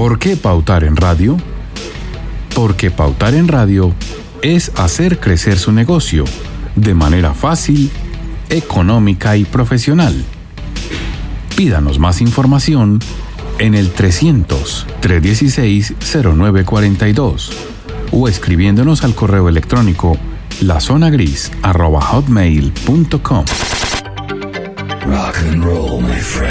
¿Por qué pautar en radio? Porque pautar en radio es hacer crecer su negocio de manera fácil, económica y profesional. Pídanos más información en el 300-316-0942 o escribiéndonos al correo electrónico lazonagris@hotmail.com. Rock and roll, my friend.